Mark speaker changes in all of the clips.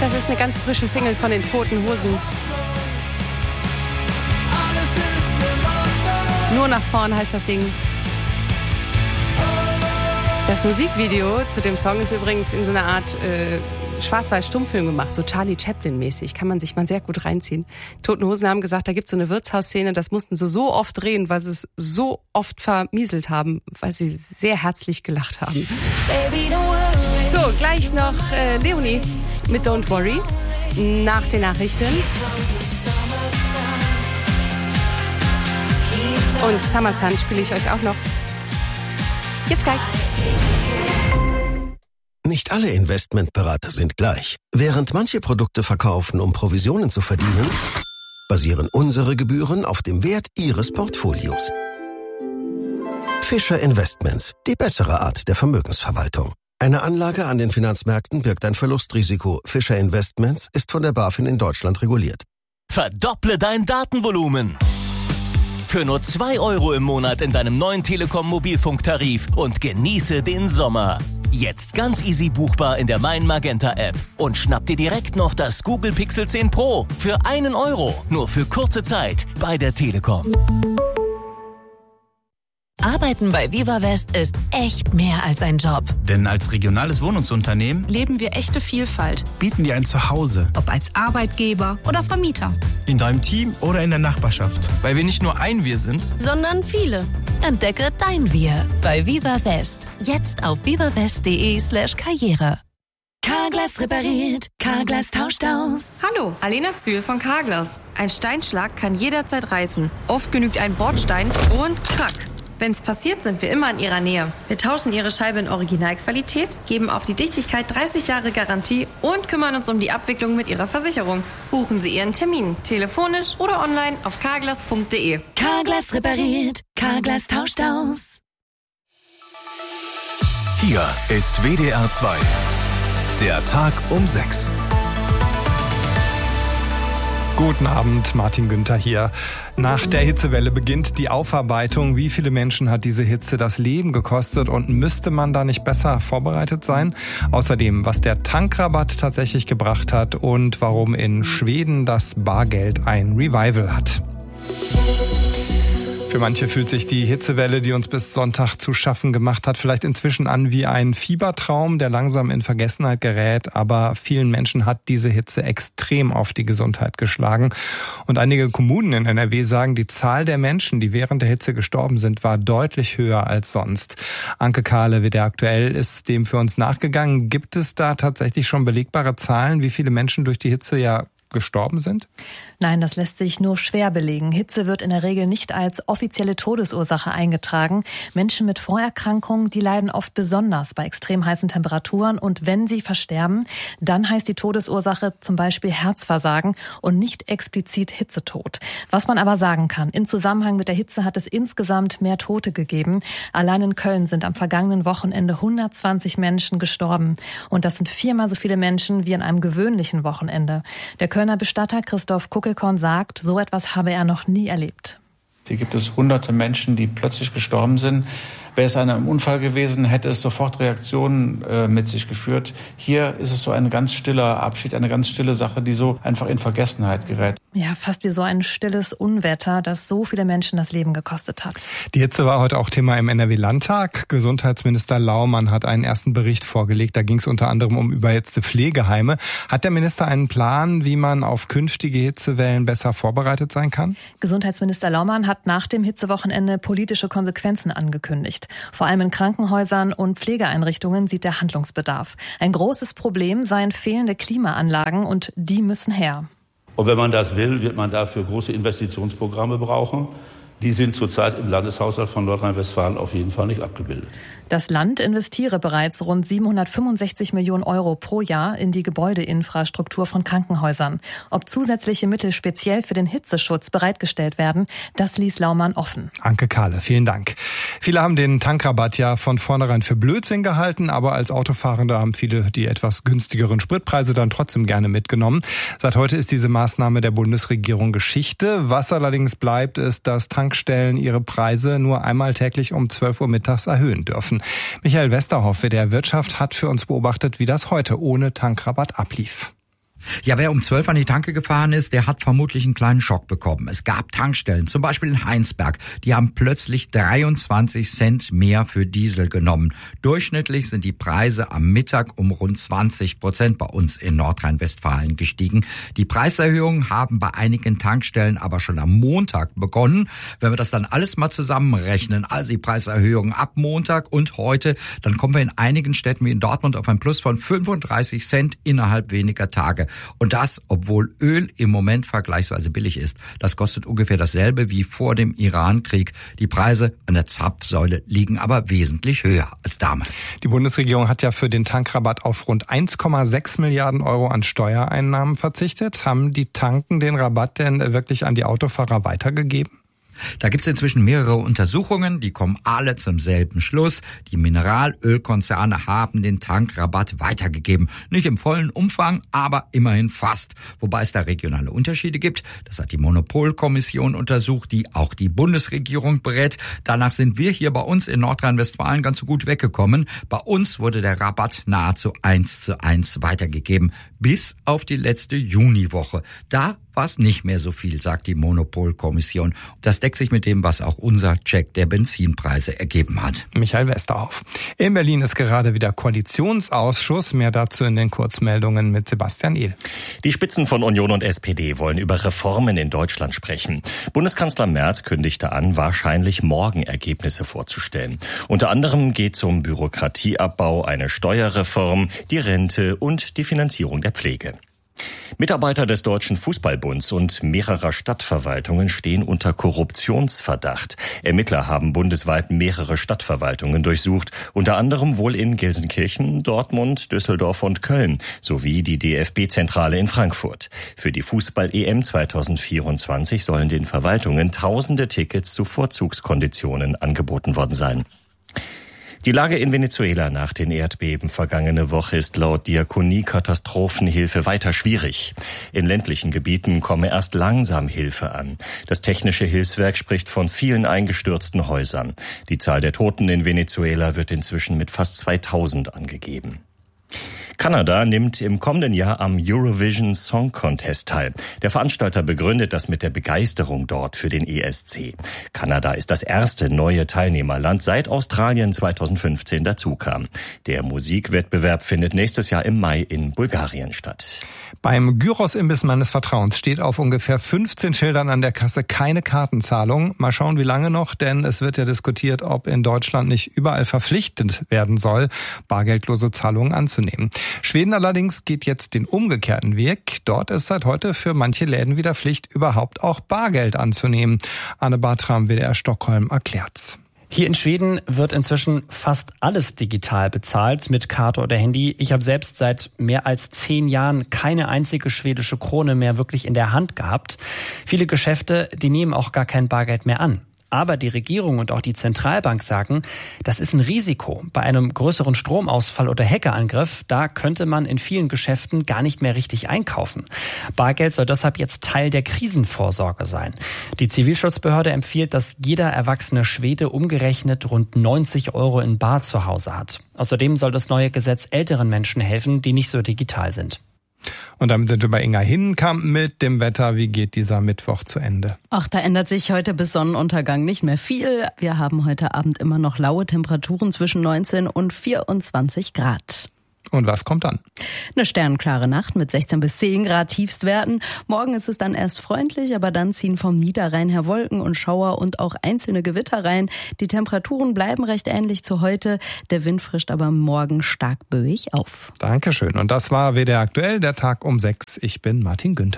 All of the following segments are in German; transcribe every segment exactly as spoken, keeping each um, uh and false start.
Speaker 1: Das ist eine ganz frische Single von den Toten Hosen. Nur nach vorn heißt das Ding. Das Musikvideo zu dem Song ist übrigens in so einer Art äh, Schwarz-Weiß-Stummfilm gemacht, so Charlie Chaplin-mäßig. Kann man sich mal sehr gut reinziehen. Toten Hosen haben gesagt, da gibt es so eine Wirtshausszene, das mussten sie so oft drehen, weil sie es so oft vermieselt haben, weil sie sehr herzlich gelacht haben. So, gleich noch äh, Leonie mit Don't Worry nach den Nachrichten. Und Summer Sun spiele ich euch auch noch. Jetzt gleich.
Speaker 2: Nicht alle Investmentberater sind gleich. Während manche Produkte verkaufen, um Provisionen zu verdienen, basieren unsere Gebühren auf dem Wert Ihres Portfolios. Fischer Investments, die bessere Art der Vermögensverwaltung. Eine Anlage an den Finanzmärkten birgt ein Verlustrisiko. Fischer Investments ist von der BaFin in Deutschland reguliert.
Speaker 3: Verdopple dein Datenvolumen. Für nur zwei Euro im Monat in deinem neuen Telekom-Mobilfunktarif und genieße den Sommer. Jetzt ganz easy buchbar in der Mein Magenta App. Und schnapp dir direkt noch das Google Pixel zehn Pro für einen Euro. Nur für kurze Zeit bei der Telekom.
Speaker 4: Arbeiten bei Viva West ist echt mehr als ein Job.
Speaker 5: Denn als regionales Wohnungsunternehmen
Speaker 6: leben wir echte Vielfalt.
Speaker 5: Bieten dir ein Zuhause.
Speaker 6: Ob als Arbeitgeber oder Vermieter.
Speaker 5: In deinem Team oder in der Nachbarschaft. Weil wir nicht nur ein Wir sind,
Speaker 4: sondern viele. Entdecke dein Wir bei Viva West. Jetzt auf vivawest.de slash Karriere. Carglass repariert, Carglass tauscht aus.
Speaker 7: Hallo, Alena Zühl von Carglass. Ein Steinschlag kann jederzeit reißen. Oft genügt ein Bordstein und krack. Wenn's passiert, sind wir immer in Ihrer Nähe. Wir tauschen Ihre Scheibe in Originalqualität, geben auf die Dichtigkeit dreißig Jahre Garantie und kümmern uns um die Abwicklung mit Ihrer Versicherung. Buchen Sie Ihren Termin, telefonisch oder online auf carglass punkt de.
Speaker 4: Carglass repariert, Carglass tauscht aus.
Speaker 8: Hier ist W D R zwei. Der Tag um sechs.
Speaker 9: Guten Abend, Martin Günther hier. Nach der Hitzewelle beginnt die Aufarbeitung. Wie viele Menschen hat diese Hitze das Leben gekostet und müsste man da nicht besser vorbereitet sein? Außerdem, was der Tankrabatt tatsächlich gebracht hat und warum in Schweden das Bargeld ein Revival hat. Für manche fühlt sich die Hitzewelle, die uns bis Sonntag zu schaffen gemacht hat, vielleicht inzwischen an wie ein Fiebertraum, der langsam in Vergessenheit gerät. Aber vielen Menschen hat diese Hitze extrem auf die Gesundheit geschlagen. Und einige Kommunen in N R W sagen, die Zahl der Menschen, die während der Hitze gestorben sind, war deutlich höher als sonst. Anke Kahle, W D R aktuell, ist dem für uns nachgegangen. Gibt es da tatsächlich schon belegbare Zahlen, wie viele Menschen durch die Hitze ja gestorben sind?
Speaker 10: Nein, das lässt sich nur schwer belegen. Hitze wird in der Regel nicht als offizielle Todesursache eingetragen. Menschen mit Vorerkrankungen, die leiden oft besonders bei extrem heißen Temperaturen. Und wenn sie versterben, dann heißt die Todesursache zum Beispiel Herzversagen und nicht explizit Hitzetod. Was man aber sagen kann, in Zusammenhang mit der Hitze hat es insgesamt mehr Tote gegeben. Allein in Köln sind am vergangenen Wochenende hundertzwanzig Menschen gestorben. Und das sind viermal so viele Menschen wie an einem gewöhnlichen Wochenende. Der Kölner Bestatter Christoph Kuckelkorn sagt, so etwas habe er noch nie erlebt.
Speaker 11: Hier gibt es hunderte Menschen, die plötzlich gestorben sind. Wäre es einem Unfall gewesen, hätte es sofort Reaktionen äh, mit sich geführt. Hier ist es so ein ganz stiller Abschied, eine ganz stille Sache, die so einfach in Vergessenheit gerät.
Speaker 10: Ja, fast wie so ein stilles Unwetter, das so viele Menschen das Leben gekostet hat.
Speaker 9: Die Hitze war heute auch Thema im N R W-Landtag. Gesundheitsminister Laumann hat einen ersten Bericht vorgelegt. Da ging es unter anderem um überhitzte Pflegeheime. Hat der Minister einen Plan, wie man auf künftige Hitzewellen besser vorbereitet sein kann?
Speaker 10: Gesundheitsminister Laumann hat nach dem Hitzewochenende politische Konsequenzen angekündigt. Vor allem in Krankenhäusern und Pflegeeinrichtungen sieht er Handlungsbedarf. Ein großes Problem seien fehlende Klimaanlagen und die müssen her.
Speaker 12: Und wenn man das will, wird man dafür große Investitionsprogramme brauchen. Die sind zurzeit im Landeshaushalt von Nordrhein-Westfalen auf jeden Fall nicht abgebildet.
Speaker 10: Das Land investiere bereits rund siebenhundertfünfundsechzig Millionen Euro pro Jahr in die Gebäudeinfrastruktur von Krankenhäusern. Ob zusätzliche Mittel speziell für den Hitzeschutz bereitgestellt werden, das ließ Laumann offen.
Speaker 9: Anke Kahle, vielen Dank. Viele haben den Tankrabatt ja von vornherein für Blödsinn gehalten, aber als Autofahrende haben viele die etwas günstigeren Spritpreise dann trotzdem gerne mitgenommen. Seit heute ist diese Maßnahme der Bundesregierung Geschichte. Was allerdings bleibt, ist, dass Tankstellen ihre Preise nur einmal täglich um zwölf Uhr mittags erhöhen dürfen. Michael Westerhoff, W D R Wirtschaft, hat für uns beobachtet, wie das heute ohne Tankrabatt ablief.
Speaker 13: Ja, wer um zwölf an die Tanke gefahren ist, der hat vermutlich einen kleinen Schock bekommen. Es gab Tankstellen, zum Beispiel in Heinsberg, die haben plötzlich dreiundzwanzig Cent mehr für Diesel genommen. Durchschnittlich sind die Preise am Mittag um rund zwanzig Prozent bei uns in Nordrhein-Westfalen gestiegen. Die Preiserhöhungen haben bei einigen Tankstellen aber schon am Montag begonnen. Wenn wir das dann alles mal zusammenrechnen, also die Preiserhöhungen ab Montag und heute, dann kommen wir in einigen Städten wie in Dortmund auf ein Plus von fünfunddreißig Cent innerhalb weniger Tage. Und das, obwohl Öl im Moment vergleichsweise billig ist. Das kostet ungefähr dasselbe wie vor dem Iran-Krieg. Die Preise an der Zapfsäule liegen aber wesentlich höher als damals.
Speaker 9: Die Bundesregierung hat ja für den Tankrabatt auf rund eins Komma sechs Milliarden Euro an Steuereinnahmen verzichtet. Haben die Tanken den Rabatt denn wirklich an die Autofahrer weitergegeben?
Speaker 13: Da gibt's inzwischen mehrere Untersuchungen, die kommen alle zum selben Schluss. Die Mineralölkonzerne haben den Tankrabatt weitergegeben. Nicht im vollen Umfang, aber immerhin fast. Wobei es da regionale Unterschiede gibt. Das hat die Monopolkommission untersucht, die auch die Bundesregierung berät. Danach sind wir hier bei uns in Nordrhein-Westfalen ganz so gut weggekommen. Bei uns wurde der Rabatt nahezu eins zu eins weitergegeben. Bis auf die letzte Juniwoche. Da war es nicht mehr so viel, sagt die Monopolkommission. Das deckt sich mit dem, was auch unser Check der Benzinpreise ergeben hat.
Speaker 9: Michael Westerhoff. In Berlin ist gerade wieder Koalitionsausschuss. Mehr dazu in den Kurzmeldungen mit Sebastian Ehl.
Speaker 14: Die Spitzen von Union und S P D wollen über Reformen in Deutschland sprechen. Bundeskanzler Merz kündigte an, wahrscheinlich morgen Ergebnisse vorzustellen. Unter anderem geht es um Bürokratieabbau, eine Steuerreform, die Rente und die Finanzierung der Pflege. Mitarbeiter des Deutschen Fußballbunds und mehrerer Stadtverwaltungen stehen unter Korruptionsverdacht. Ermittler haben bundesweit mehrere Stadtverwaltungen durchsucht, unter anderem wohl in Gelsenkirchen, Dortmund, Düsseldorf und Köln, sowie die D F B-Zentrale in Frankfurt. Für die Fußball-E M zweitausendvierundzwanzig sollen den Verwaltungen tausende Tickets zu Vorzugskonditionen angeboten worden sein. Die Lage in Venezuela nach den Erdbeben vergangene Woche ist laut Diakonie-Katastrophenhilfe weiter schwierig. In ländlichen Gebieten komme erst langsam Hilfe an. Das technische Hilfswerk spricht von vielen eingestürzten Häusern. Die Zahl der Toten in Venezuela wird inzwischen mit fast zweitausend angegeben. Kanada nimmt im kommenden Jahr am Eurovision Song Contest teil. Der Veranstalter begründet das mit der Begeisterung dort für den E S C. Kanada ist das erste neue Teilnehmerland, seit Australien zweitausendfünfzehn dazukam. Der Musikwettbewerb findet nächstes Jahr im Mai in Bulgarien statt.
Speaker 9: Beim Gyros-Imbiss meines Vertrauens steht auf ungefähr fünfzehn Schildern an der Kasse keine Kartenzahlung. Mal schauen, wie lange noch, denn es wird ja diskutiert, ob in Deutschland nicht überall verpflichtend werden soll, bargeldlose Zahlungen anzunehmen. Schweden allerdings geht jetzt den umgekehrten Weg. Dort ist seit heute für manche Läden wieder Pflicht, überhaupt auch Bargeld anzunehmen. Anne Bartram, W D R Stockholm, erklärt's.
Speaker 15: Hier in Schweden wird inzwischen fast alles digital bezahlt, mit Karte oder Handy. Ich habe selbst seit mehr als zehn Jahren keine einzige schwedische Krone mehr wirklich in der Hand gehabt. Viele Geschäfte, die nehmen auch gar kein Bargeld mehr an. Aber die Regierung und auch die Zentralbank sagen, das ist ein Risiko. Bei einem größeren Stromausfall oder Hackerangriff, da könnte man in vielen Geschäften gar nicht mehr richtig einkaufen. Bargeld soll deshalb jetzt Teil der Krisenvorsorge sein. Die Zivilschutzbehörde empfiehlt, dass jeder erwachsene Schwede umgerechnet rund neunzig Euro in Bar zu Hause hat. Außerdem soll das neue Gesetz älteren Menschen helfen, die nicht so digital sind.
Speaker 9: Und damit sind wir bei Inga Hinnenkamp mit dem Wetter. Wie geht dieser Mittwoch zu Ende?
Speaker 16: Ach, da ändert sich heute bis Sonnenuntergang nicht mehr viel. Wir haben heute Abend immer noch laue Temperaturen zwischen neunzehn und vierundzwanzig Grad.
Speaker 9: Und was kommt dann?
Speaker 16: Eine sternklare Nacht mit sechzehn bis zehn Grad Tiefstwerten. Morgen ist es dann erst freundlich, aber dann ziehen vom Niederrhein her Wolken und Schauer und auch einzelne Gewitter rein. Die Temperaturen bleiben recht ähnlich zu heute. Der Wind frischt aber morgen stark böig auf.
Speaker 9: Dankeschön. Und das war W D R aktuell, der Tag um sechs. Ich bin Martin Günther.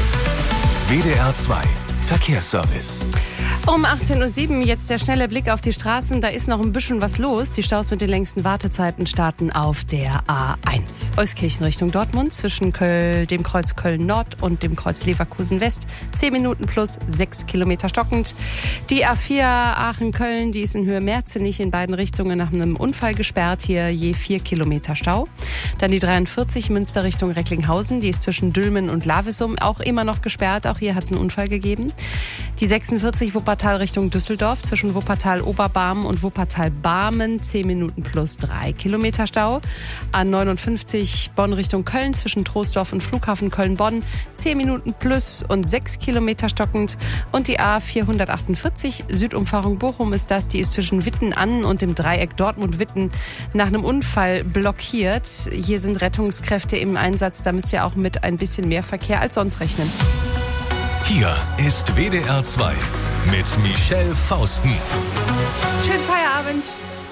Speaker 8: W D R zwei Verkehrsservice.
Speaker 1: Um achtzehn Uhr sieben jetzt der schnelle Blick auf die Straßen. Da ist noch ein bisschen was los. Die Staus mit den längsten Wartezeiten starten auf der A eins. Euskirchen Richtung Dortmund zwischen Köln, dem Kreuz Köln-Nord und dem Kreuz Leverkusen-West. Zehn Minuten plus sechs Kilometer stockend. Die A vier Aachen-Köln, die ist in Höhe Merzenich in beiden Richtungen nach einem Unfall gesperrt. Hier je vier Kilometer Stau. Dann die dreiundvierzig Münster Richtung Recklinghausen. Die ist zwischen Dülmen und Lavesum auch immer noch gesperrt. Auch hier hat es einen Unfall gegeben. Die sechsundvierzig Wuppertal Wuppertal Richtung Düsseldorf zwischen Wuppertal-Oberbarmen und Wuppertal-Barmen zehn Minuten plus drei Kilometer Stau. A neunundfünfzig Bonn Richtung Köln zwischen Troisdorf und Flughafen Köln-Bonn zehn Minuten plus und sechs Kilometer stockend. Und die A vierhundertachtundvierzig Südumfahrung Bochum ist das, die ist zwischen Witten-Annen und dem Dreieck Dortmund-Witten nach einem Unfall blockiert. Hier sind Rettungskräfte im Einsatz, da müsst ihr auch mit ein bisschen mehr Verkehr als sonst rechnen.
Speaker 8: Hier ist W D R zwei mit Michelle Fausten.
Speaker 1: Schönen Feierabend.